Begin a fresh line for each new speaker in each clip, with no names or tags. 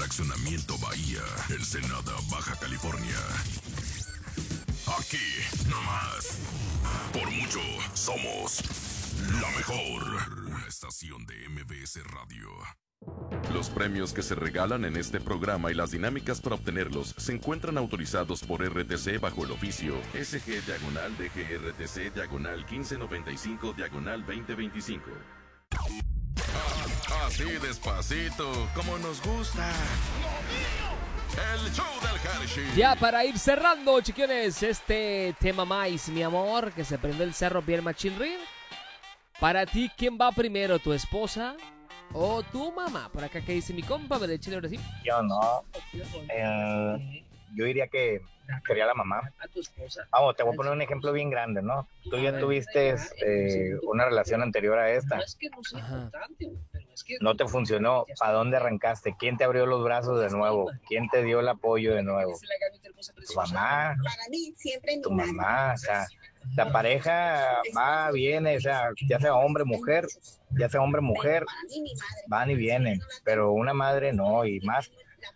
Fraccionamiento Bahía, Ensenada, Baja California. Aquí, nomás. Por mucho, somos la mejor. Una estación de MBS Radio. Los premios que se regalan en este programa y las dinámicas para obtenerlos se encuentran autorizados por RTC bajo el oficio SG-DGRTC-1595-2025. Así despacito, como nos gusta. El show del Hershey.
Ya para ir cerrando, chiquiones, este tema más, mi amor, que se prende el cerro bien machilrín. Para ti, ¿quién va primero, tu esposa o tu mamá? Por acá que dice mi compa, me le chile ahora sí.
Yo no. Yo diría que sería la mamá.
A tu esposa.
Vamos, te voy a poner un ejemplo bien grande, ¿no? Tú ya tuviste una relación anterior a esta. No te funcionó. ¿Para dónde arrancaste? ¿Quién te abrió los brazos de nuevo? ¿Quién te dio el apoyo de nuevo? Tu mamá.
Para mí, siempre
Tu mamá. O sea, la pareja va, viene, o sea, ya sea hombre, mujer, van y vienen. Pero una madre no, y más,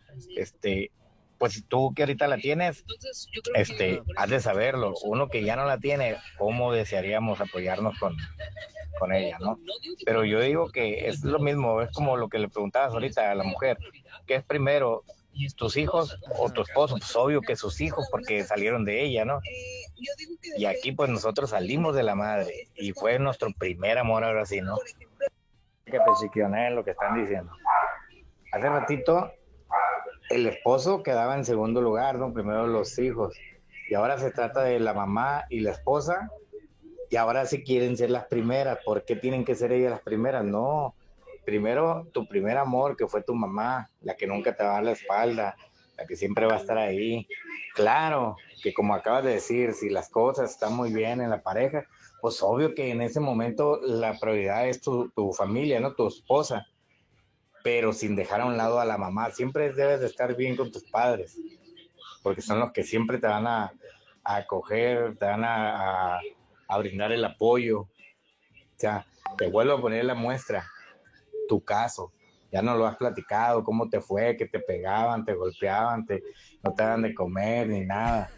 pues tú que ahorita la tienes, has de saberlo. Uno que ya no la tiene, ¿cómo desearíamos apoyarnos con ella, no? Pero yo digo que es lo mismo, es como lo que le preguntabas ahorita a la mujer, ¿qué es primero, tus hijos o tu esposo? Pues obvio que sus hijos, porque salieron de ella, ¿no? Y aquí pues nosotros salimos de la madre y fue nuestro primer amor, ahora sí, ¿no? Que pechiquioné lo que están diciendo. Hace ratito el esposo quedaba en segundo lugar, ¿no? Primero los hijos. Y ahora se trata de la mamá y la esposa. Y ahora sí quieren ser las primeras. ¿Por qué tienen que ser ellas las primeras? No. Primero, tu primer amor, que fue tu mamá, la que nunca te va a dar la espalda, la que siempre va a estar ahí. Claro, que como acabas de decir, si las cosas están muy bien en la pareja, pues obvio que en ese momento la prioridad es tu familia, ¿no? Tu esposa. Pero sin dejar a un lado a la mamá. Siempre debes de estar bien con tus padres, porque son los que siempre te van a acoger, te van a brindar el apoyo. O sea, te vuelvo a poner la muestra, tu caso. Ya no lo has platicado, cómo te fue, que te pegaban, te golpeaban, no te daban de comer ni nada.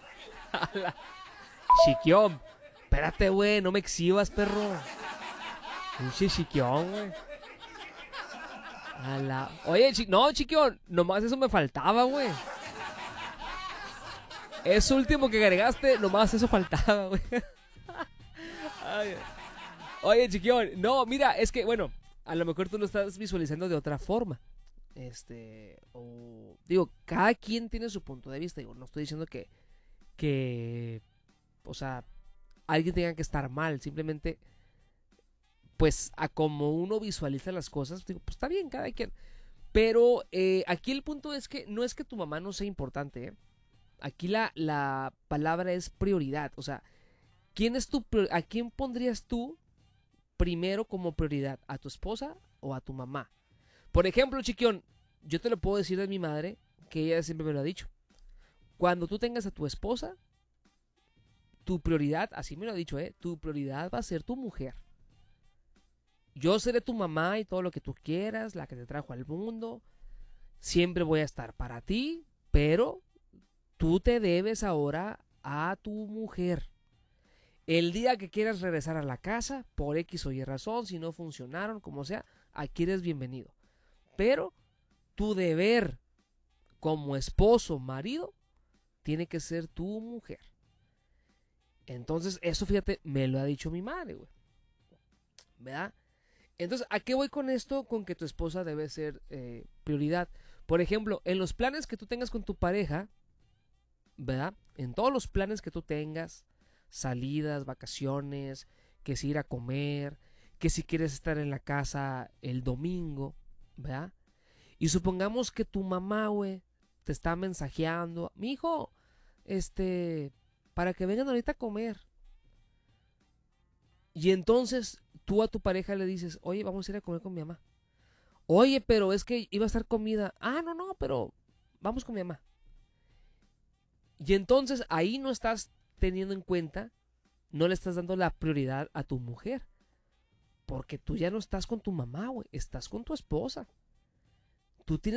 Chiquión, espérate, güey, no me exhibas, perro. Pinche chiquión, güey. Oye, no, chiquión, nomás eso me faltaba, güey. Eso último que agregaste, nomás eso faltaba, güey. Oye, chiquión, no, mira, es que, bueno, a lo mejor tú lo estás visualizando de otra forma. Digo, cada quien tiene su punto de vista. Digo, no estoy diciendo que, o sea, alguien tenga que estar mal. Simplemente, pues, a como uno visualiza las cosas, digo, pues está bien, cada quien. Pero aquí el punto es que no es que tu mamá no sea importante, ¿eh? Aquí la palabra es prioridad. O sea, ¿a quién pondrías tú primero como prioridad? ¿A tu esposa o a tu mamá? Por ejemplo, chiquión, yo te lo puedo decir de mi madre, que ella siempre me lo ha dicho. Cuando tú tengas a tu esposa, tu prioridad, así me lo ha dicho, tu prioridad va a ser tu mujer. Yo seré tu mamá y todo lo que tú quieras, la que te trajo al mundo. Siempre voy a estar para ti, pero tú te debes ahora a tu mujer. El día que quieras regresar a la casa, por X o Y razón, si no funcionaron, como sea, aquí eres bienvenido. Pero tu deber como esposo, marido, tiene que ser tu mujer. Entonces, eso, fíjate, me lo ha dicho mi madre, güey. ¿Verdad? Entonces, ¿a qué voy con esto? Con que tu esposa debe ser prioridad. Por ejemplo, en los planes que tú tengas con tu pareja, ¿verdad? En todos los planes que tú tengas, salidas, vacaciones, que si ir a comer, que si quieres estar en la casa el domingo, ¿verdad? Y supongamos que tu mamá, güey, te está mensajeando, mijo, para que vengan ahorita a comer. Y entonces tú a tu pareja le dices, oye, vamos a ir a comer con mi mamá. Oye, pero es que iba a estar comida. Ah, no, pero vamos con mi mamá. Y entonces ahí no estás teniendo en cuenta, no le estás dando la prioridad a tu mujer. Porque tú ya no estás con tu mamá, güey, estás con tu esposa. Tú tienes